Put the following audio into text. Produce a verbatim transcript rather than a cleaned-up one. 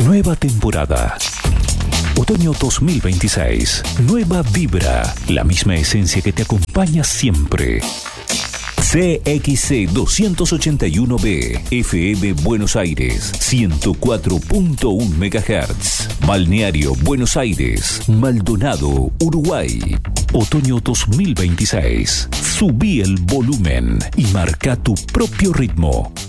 Nueva temporada. Otoño dos mil veintiséis. Nueva vibra. La misma esencia que te acompaña siempre. C X C doscientos ochenta y uno B, F M Buenos Aires, ciento cuatro punto uno megahertz. Balneario Buenos Aires, Maldonado, Uruguay. Otoño dos mil veintiséis. Subí el volumen y marca tu propio ritmo.